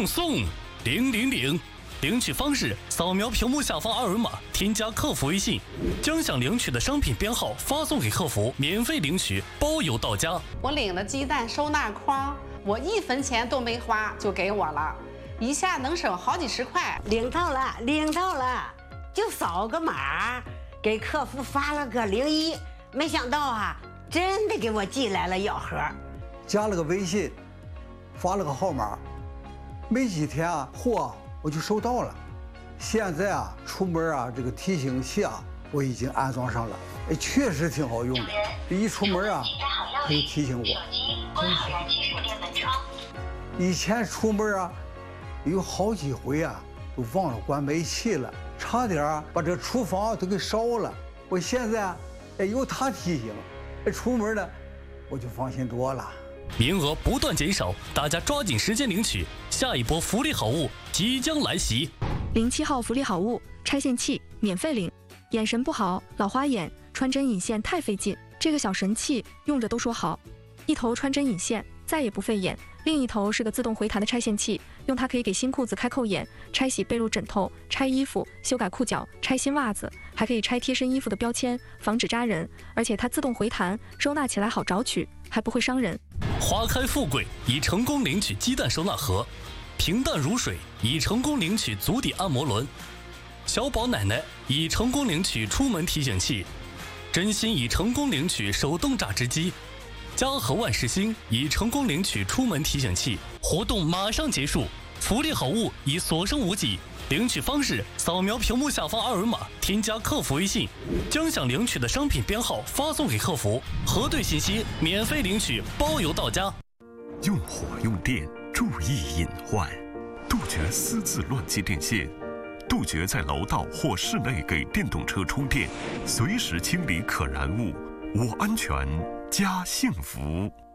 送000，领取方式：扫描屏幕下方二维码，添加客服微信，将想领取的商品编号发送给客服，免费领取，包邮到家。 我领了鸡蛋收纳筐，我1分钱都没花就给我了，一下能省好几十块。 领到了，就扫个码，给客服发了个01，没想到啊，真的给我寄来了药盒， 加了个微信，发了个号码，没几天啊，货我就收到了。现在啊，出门啊，这个提醒器啊，我已经安装上了，哎，确实挺好用的。一出门啊，它就提醒我。关好燃气手电门窗。以前出门啊，有好几回啊，都忘了关煤气了，差点啊把这厨房都给烧了。我现在啊，哎，有它提醒，哎，出门呢，我就放心多了。 名额不断减少，大家抓紧时间领取，下一波福利好物即将来袭。 07号福利好物，拆线器免费领。眼神不好，老花眼，穿针引线太费劲，这个小神器用着都说好。一头穿针引线，再也不费眼；另一头是个自动回弹的拆线器，用它可以给新裤子开扣眼，拆洗被褥枕头，拆衣服，修改裤脚，拆新袜子，还可以拆贴身衣服的标签，防止扎人。而且它自动回弹，收纳起来好找取，还不会伤人。 花开富贵已成功领取鸡蛋收纳盒，平淡如水已成功领取足底按摩轮，小宝奶奶已成功领取出门提醒器，真心已成功领取手动榨汁机，嘉禾万事兴已成功领取出门提醒器。活动马上结束，福利好物已所剩无几。领取方式：扫描屏幕下方二维码，添加客服微信，将想领取的商品编号发送给客服，核对信息，免费领取，包邮到家。 用火用电，注意隐患，杜绝私自乱接电线，杜绝在楼道或室内给电动车充电，随时清理可燃物。我安全，家幸福。